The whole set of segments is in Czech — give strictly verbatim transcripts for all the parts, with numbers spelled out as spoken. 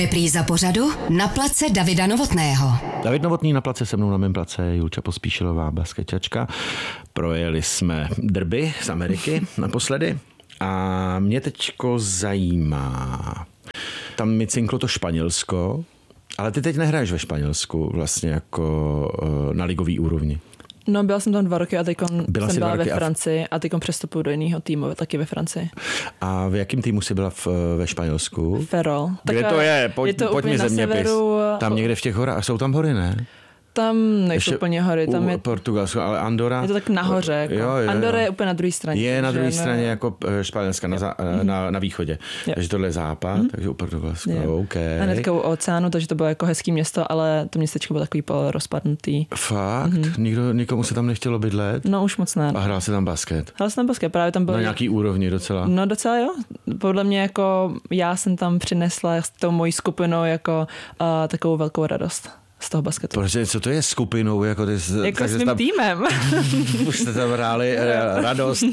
Repríza pořadu Na place Davida Novotného. David Novotný na place, se mnou na mém place Julča Pospíšilová, basketačka. Projeli jsme derby z Ameriky naposledy a mě teďko zajímá. Tam mi cinklo to Španělsko, ale ty teď nehraješ ve Španělsku vlastně jako na ligový úrovni. No, byla jsem tam dva roky a teď jsem byla ve a... Francii a teď přestupuji do jiného týmu, taky ve Francii. A v jakém týmu jsi byla v, ve Španělsku? Ferrol. Kde tak to je? Pojď, je to pojď mi zeměpis. Severu... Tam někde v těch horách. Jsou tam hory, ne? Tam nejsou Ještě úplně hory. Tam je Portugalsko, ale Andora. Je to tak nahoře. Jako. Jo, jo, Andora je úplně na druhé straně. Je na druhé ne... straně jako Španělska na, za, na, na východě. Jo. Takže tohle je západ, mm. takže u Portugalska. Okay. A hnedka u oceánu, takže to bylo jako hezký město, ale to městečko bylo takový polorozpadnutý. Fakt? Mm. Nikdo, nikomu se tam nechtělo bydlet? No už moc ne. A hrál se tam basket? Hrál se tam basket, právě tam byl. Na nějaký úrovni docela? No docela jo. Podle mě jako já jsem tam přinesla s tou mojí skupinou jako uh, takovou velkou radost z toho basketu. Protože co to je skupinou? Jako, ty, jako s mým tam, týmem. Už jste tam hráli radost.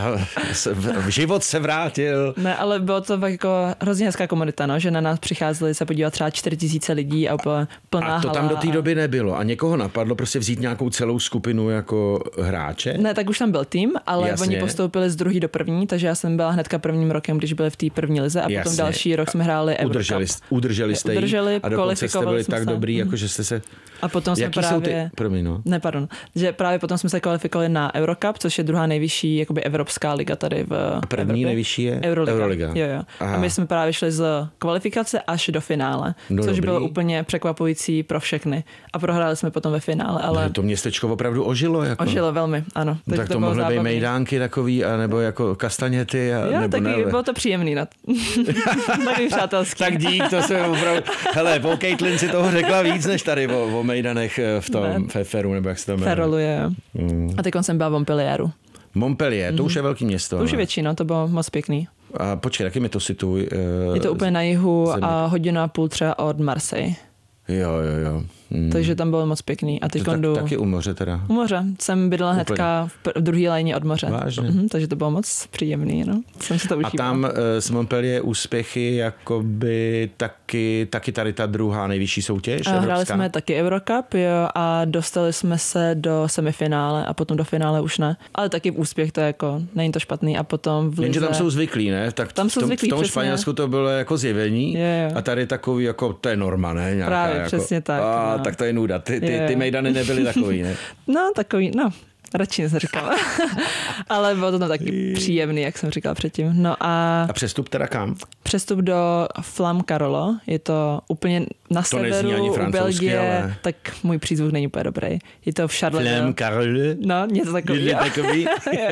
Život se vrátil. Ne, ale bylo to jako hrozně hezká komunita, no, že na nás přicházeli se podívat třeba čtyři tisíce lidí a úplně plná A to tam do té a... doby nebylo. A někoho napadlo prostě vzít nějakou celou skupinu jako hráče? Ne, tak už tam byl tým, ale Jasně. oni postoupili z druhý do první, takže já jsem byla hnedka prvním rokem, když byli v té první lize a Jasně. potom další rok jsme hráli Eurocup. Udrželi, udrželi jste Udrželi, a dokonce jste byli tak se. dobrý, jako že jste se... A potom jsme Jaký právě... Ty... Promiň, no. Ne, pardon. Že právě potom jsme se kvalifikovali na Eurocup, což je druhá nejvyšší jakoby evropská liga tady v A první Evropě. nejvyšší je Euroliga. Euroliga. Jo, jo. A my jsme právě šli z kvalifikace až do finále, no, což dobrý. bylo úplně překvapující pro všechny. A prohráli jsme potom ve finále, ale... No, to městečko opravdu ožilo. Jako. Ožilo velmi, ano. No, tak to, to mohly být mejdánky takový, a nebo jako kastaněty. A, jo, nebo taky ne, bylo to příjemný. Na... Takový přátelský. Tak dík, to se opravdu... Hele, Paul Caitlin si toho řekla víc, než tady o, o mejdanech v tom ne. Feru, nebo jak se tam jmenuje. Ferrolu je. Mm. A teď jsem byla v Montpellieru. Montpellier, to mm. už je velký město. To už je větší, no, to bylo moc pěkný. A počkej, jaký mi to situuj? Uh, je to úplně na jihu země. A hodinu a půl třeba od Marseille. Jo, jo, jo. Hmm. Takže tam bylo moc pěkný. A teď tak, jdu... taky u moře teda? U moře. Jsem bydlela hnedka v, pr- v druhé léně od moře. Vážně? Mhm, takže to bylo moc příjemný. No. Jsem si to užívala. A tam uh, z Montpellier úspěchy jakoby taky, taky tady ta druhá nejvyšší soutěž? A hráli jsme taky Eurocup jo, a dostali jsme se do semifinále a potom do finále už ne. Ale taky úspěch, to je jako, není to špatný. A potom v lize... Jenže tam jsou zvyklí, ne? Tak tam jsou v tom, zvyklí, v tom přesně. Španělsku to bylo jako zjevení je, jo. A tady takový jako, to je norma, ne? Nějaká, Právě, jako, přesně tak. A, no. Tak to je nuda. Ty, ty, ty mejdany nebyly takový, ne? No, takový, no. Radši jsem říkala. Ale bylo to tam taky příjemný, jak jsem říkala předtím. No a... A přestup teda kam? Přestup do Flam Carolo. Je to úplně na to severu u Belgie. Ale... Tak můj přízvuk není úplně dobrý. Je to v Charleroi. Flam Carolo? No, něco takový. takový?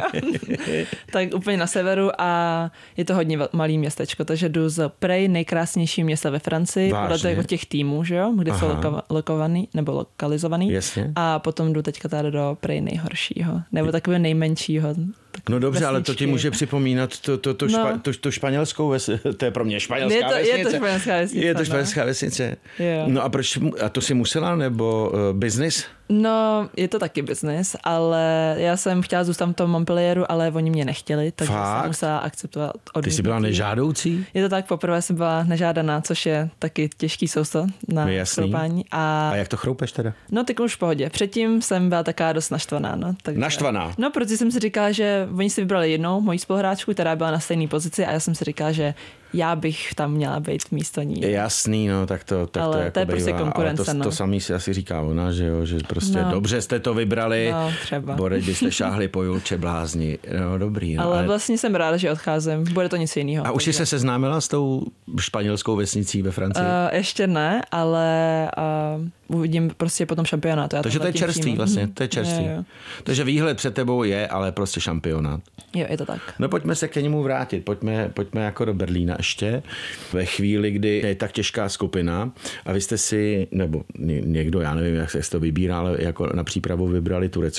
Tak úplně na severu a je to hodně malý městečko, takže jdu z prej nejkrásnější města ve Francii. Podle jako těch týmů, že jo? Kde Aha. jsou loka- lokovaný nebo lokalizovaný. Jasně. A potom jdu teďka tady do prej nejhorší. Nebo takového nejmenšího. No dobře, vesničky. Ale to ti může připomínat to, to, to, no. špa, to, to španělskou vesnici. To je pro mě španělská je to, vesnice. Je to španělská vesnice. Je to španělská no. vesnice. Jo. No a proč, a to si musela, nebo uh, business? No, je to taky business, ale já jsem chtěla zůstat v tom Montpellieru, ale oni mě nechtěli, takže Fakt? jsem musela akceptovat odmítnutí. Ty jsi byla nežádoucí? Je to tak, poprvé jsem byla nežádaná, což je taky těžký sousto na chroupání. A... a jak to chroupeš teda? No, tak už v pohodě. Předtím jsem byla taká dost naštvaná. No, takže... Naštvaná? No, protože jsem si říkala, že oni si vybrali jednou moji spoluhráčku, která byla na stejné pozici a já jsem si říkala, že já bych tam měla být místo ní. Je jasný, no, tak to, tak ale to, jako to je prostě bývá. konkurence, ale to, no. to samý si asi říká ona, že jo, že prostě no. dobře jste to vybrali, no, třeba. Borec byste šáhli po Julče blázni, no dobrý. No, ale, ale vlastně jsem ráda, že odcházím, bude to nic jiného. A už jsi se seznámila s tou španělskou vesnicí ve Francii? Uh, ještě ne, ale uh, uvidím prostě potom šampionátu. Takže to je čerstvý přímo. Vlastně, to je čerstvý. Je, je. Takže výhled před tebou je, ale prostě šampionát. Jo, je to tak. No pojďme se k němu vrátit, pojďme, pojďme jako do Berlína ještě. Ve chvíli, kdy je tak těžká skupina a vy jste si, nebo někdo, já nevím, jak se to vybírá, ale jako na přípravu vybrali Turecko.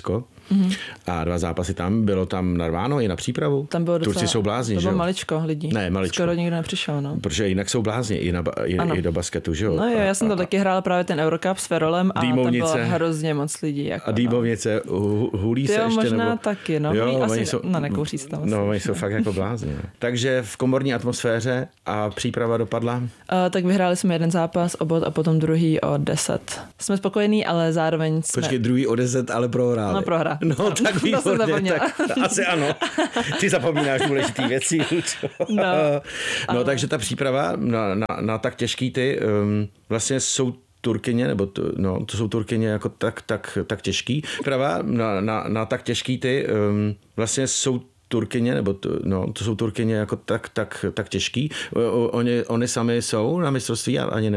Mm-hmm. A dva zápasy tam, bylo tam narváno i na přípravu. Tam bylo docela, Turci jsou blázni, to že bylo jo? maličko lidí. Ne, maličko. Skoro nikdo nepřišel, no. Protože jinak jsou blázni i, na, i, i do basketu, že jo? No jo, já jsem to a, taky hrála právě ten Eurocup s Ferolem a Dýmovnice. tam bylo hrozně moc lidí. Jako, a Dýmovnice, no. hulí se jo, ještě? možná nebo... taky, no. Jo, asi, jsou, no nekouří se tam. No, oni jsou fakt jako blázni. Takže v komorní atmosféře a příprava dopadla? Uh, tak vyhráli jsme jeden zápas, obod a potom druhý o deset. Jsme spokojení, ale zároveň jsme... Počkej, druhý o deset, ale prohráli. No prohra. No, tak výborně, tak asi ano. Ty zapomínáš důležitý věci. No, no ale... takže ta příprava na, na, na tak těžký ty um, vlastně jsou Turkyně, nebo to, no, to jsou Turkyně jako tak, tak, tak těžký. Příprava na, na, na tak těžký ty um, vlastně jsou Turkyně, nebo to, no, to jsou Turkyně jako tak, tak, tak těžký. O, oni, oni sami jsou na mistrovství a ani